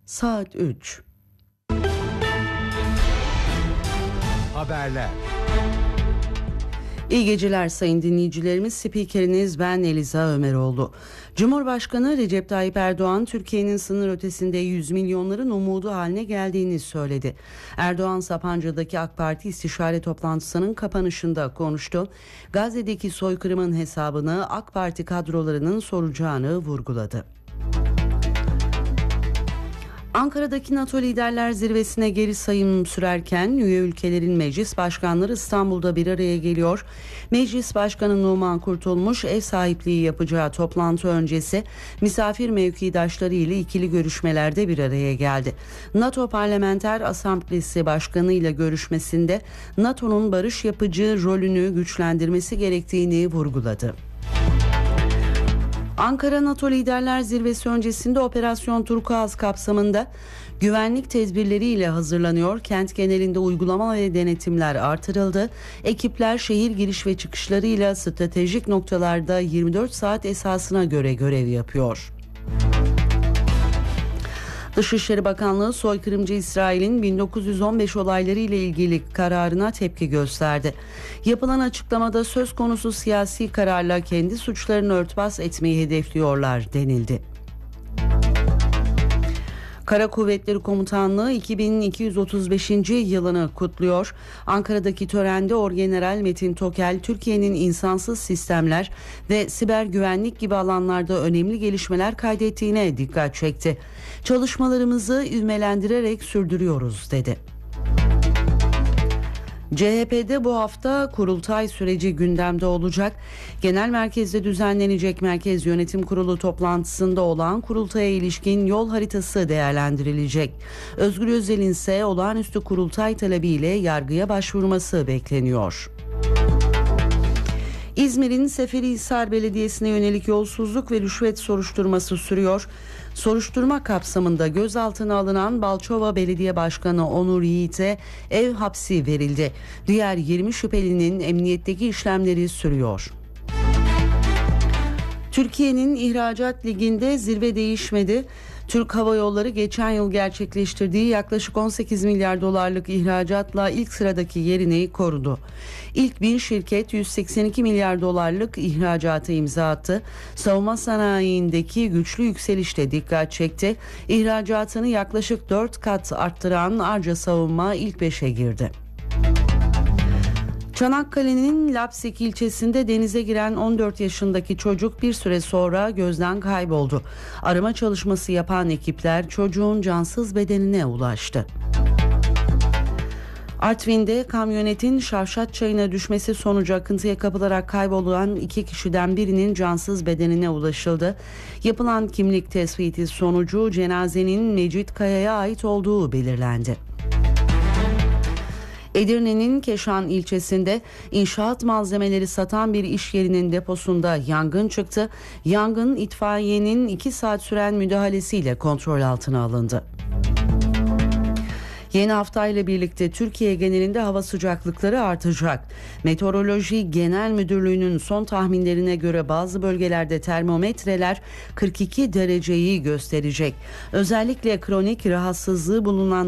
Saat 3. Haberler. İyi geceler sayın dinleyicilerimiz. Spikeriniz ben Eliza Ömeroğlu. Cumhurbaşkanı Recep Tayyip Erdoğan, Türkiye'nin sınır ötesinde 100 milyonların umudu haline geldiğini söyledi. Erdoğan, Sapanca'daki AK Parti istişare toplantısının kapanışında konuştu. Gazze'deki soykırımın hesabını AK Parti kadrolarının soracağını vurguladı. Ankara'daki NATO Liderler Zirvesi'ne geri sayım sürerken üye ülkelerin meclis başkanları İstanbul'da bir araya geliyor. Meclis Başkanı Numan Kurtulmuş ev sahipliği yapacağı toplantı öncesi misafir mevkidaşları ile ikili görüşmelerde bir araya geldi. NATO Parlamenter Asamblesi Başkanı ile görüşmesinde NATO'nun barış yapıcı rolünü güçlendirmesi gerektiğini vurguladı. Ankara NATO Liderler Zirvesi öncesinde Operasyon Turkuaz kapsamında güvenlik tedbirleriyle hazırlanıyor. Kent genelinde uygulama ve denetimler artırıldı. Ekipler şehir giriş ve çıkışlarıyla stratejik noktalarda 24 saat esasına göre görev yapıyor. Dışişleri Bakanlığı soykırımcı İsrail'in 1915 olayları ile ilgili kararına tepki gösterdi. Yapılan açıklamada söz konusu siyasi kararla kendi suçlarını örtbas etmeyi hedefliyorlar denildi. Kara Kuvvetleri Komutanlığı 2235. yılını kutluyor. Ankara'daki törende Orgeneral Metin Tokel, Türkiye'nin insansız sistemler ve siber güvenlik gibi alanlarda önemli gelişmeler kaydettiğine dikkat çekti. Çalışmalarımızı ivmelendirerek sürdürüyoruz dedi. CHP'de bu hafta kurultay süreci gündemde olacak. Genel merkezde düzenlenecek Merkez Yönetim Kurulu toplantısında olan kurultaya ilişkin yol haritası değerlendirilecek. Özgür Özel'in ise olağanüstü kurultay talebiyle yargıya başvurması bekleniyor. İzmir'in Seferihisar Belediyesi'ne yönelik yolsuzluk ve rüşvet soruşturması sürüyor. Soruşturma kapsamında gözaltına alınan Balçova Belediye Başkanı Onur Yiğit'e ev hapsi verildi. Diğer 20 şüphelinin emniyetteki işlemleri sürüyor. Türkiye'nin ihracat liginde zirve değişmedi. Türk Hava Yolları geçen yıl gerçekleştirdiği yaklaşık 18 milyar dolarlık ihracatla ilk sıradaki yerini korudu. İlk 1000 şirket 182 milyar dolarlık ihracata imza attı. Savunma sanayindeki güçlü yükselişte dikkat çekti. İhracatını yaklaşık 4 kat arttıran Arca Savunma ilk 5'e girdi. Çanakkale'nin Lapsik ilçesinde denize giren 14 yaşındaki çocuk bir süre sonra gözden kayboldu. Arama çalışması yapan ekipler çocuğun cansız bedenine ulaştı. Artvin'de kamyonetin Şavşat Çayı'na düşmesi sonucu akıntıya kapılarak kaybolan 2 kişiden birinin cansız bedenine ulaşıldı. Yapılan kimlik tespiti sonucu cenazenin Mecit Kaya'ya ait olduğu belirlendi. Edirne'nin Keşan ilçesinde inşaat malzemeleri satan bir iş yerinin deposunda yangın çıktı. Yangın itfaiyenin 2 saat süren müdahalesiyle kontrol altına alındı. Yeni haftayla birlikte Türkiye genelinde hava sıcaklıkları artacak. Meteoroloji Genel Müdürlüğü'nün son tahminlerine göre bazı bölgelerde termometreler 42 dereceyi gösterecek. Özellikle kronik rahatsızlığı bulunan